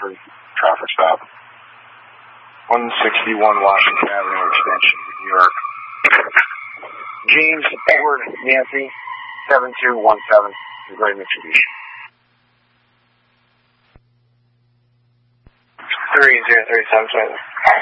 Rockford traffic stop. 161 Washington Avenue Extension, New York. James Edward Nancy, 7217, Great Mitsubishi. 3037.